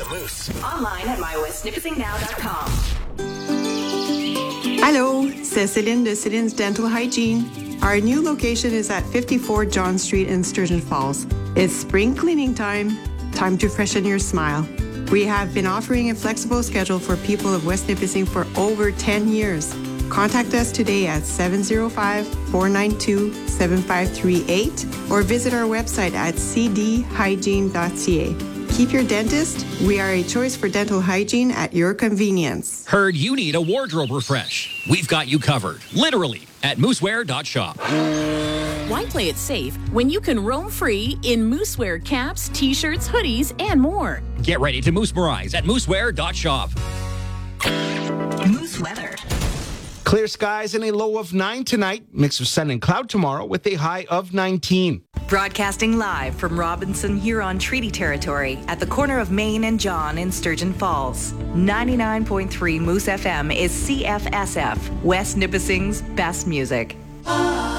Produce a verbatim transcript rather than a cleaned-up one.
Moose. Online at my west nipissing now dot com. Allô, c'est Céline de Céline's Dental Hygiene. Our new location is at fifty-four John Street in Sturgeon Falls. It's spring cleaning time. Time to freshen your smile. We have been offering a flexible schedule for people of West Nipissing for over ten years. Contact us today at seven zero five, four nine two, seven five three eight or visit our website at c d hygiene dot c a. Keep your dentist. We are a choice for dental hygiene at your convenience. Heard you need a wardrobe refresh. We've got you covered, literally, at moosewear dot shop. Why play it safe when you can roam free in Moosewear caps, t-shirts, hoodies, and more? Get ready to moosmerize at moosewear dot shop. Moose weather. Clear skies and a low of nine tonight. Mix of sun and cloud tomorrow with a high of nineteen. Broadcasting live from Robinson Huron Treaty Territory at the corner of Main and John in Sturgeon Falls. ninety-nine point three Moose F M is C F S F, West Nipissing's best music.